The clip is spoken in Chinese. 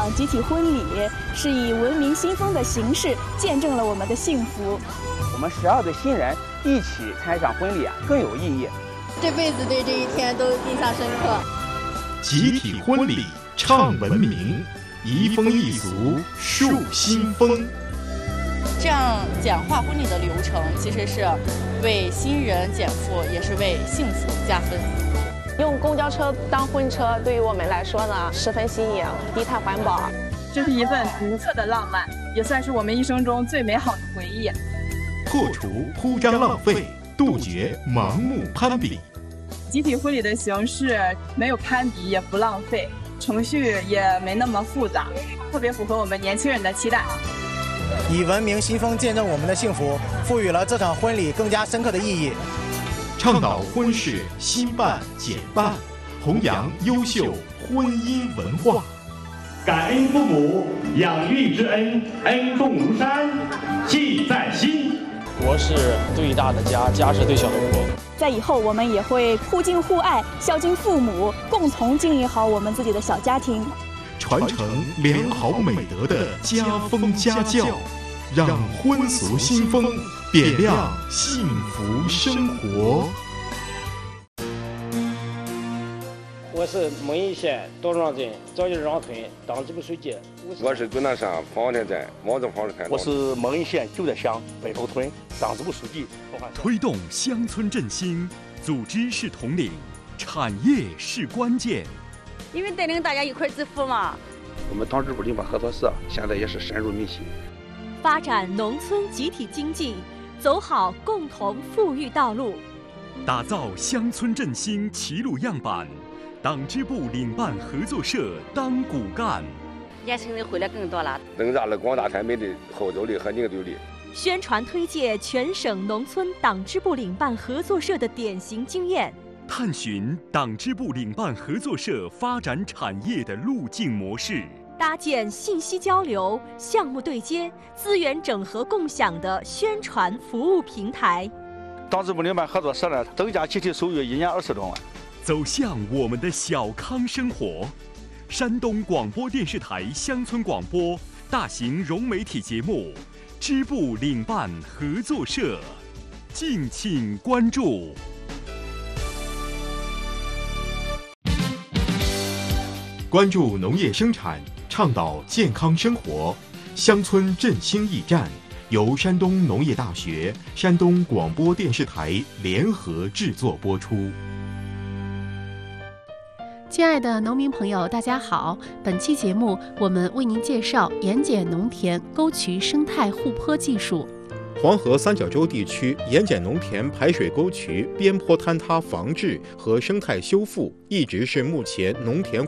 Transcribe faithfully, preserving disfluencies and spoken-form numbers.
场集体婚礼是以文明新风的形式见证了我们的幸福。 我们十二对新人一起参与一场婚礼啊，更有意义。 这辈子对这一天都印象深刻。 集体婚礼唱文明，移风易俗树新风。 这样简化婚礼的流程，其实是为新人减负，也是为幸福加分。 用公交车当婚车，对于我们来说呢，十分新颖，低碳环保。 这是一份独特的浪漫，也算是我们一生中最美好的回忆。 破除铺张浪费，杜绝盲目攀比。 集体婚礼的形式没有攀比，也不浪费，程序也没那么复杂，特别符合我们年轻人的期待。 以文明新风见证我们的幸福，赋予了这场婚礼更加深刻的意义。 倡导婚事新办简办，弘扬优秀婚姻文化。 感恩父母养育之恩，恩重如山，记在心。 国是最大的家，家是最小的国。 在以后，我们也会互敬互爱，孝敬父母，共同经营好我们自己的小家庭， 传承良好美德的家风家教，让婚俗新风点亮幸福生活。 我是蒙阴县道庄镇赵家庄村党支部书记。 我是终南山房田镇毛泽房村。 我是蒙阴县九寨乡北头村党支部书记。 推动乡村振兴，组织是统领，产业是关键。 因为带领大家一块致富嘛。 我们党支部领办合作社现在也是深入民心， 发展农村集体经济，走好共同富裕道路， 打造乡村振兴齐鲁样板。党支部领办合作社当骨干， 年轻人回来更多了， 增加了广大村民的号召力和凝聚力。 宣传推介全省农村党支部领办合作社的典型经验， 探寻党支部领办合作社发展产业的路径模式， 搭建信息交流、项目对接、资源整合共享的宣传服务平台。 党支部领办合作社呢，增加集体收入一年二十多万。 走向我们的小康生活。山东广播电视台乡村广播大型融媒体节目支部领办合作社，敬请关注。 关注农业生产，倡导健康生活，乡村振兴驿站由山东农业大学、山东广播电视台联合制作播出。 亲爱的农民朋友，大家好！本期节目我们为您介绍盐碱农田沟渠生态护坡技术。 黄河三角洲地区盐碱农田排水沟渠边坡坍塌防治和生态修复，一直是目前农田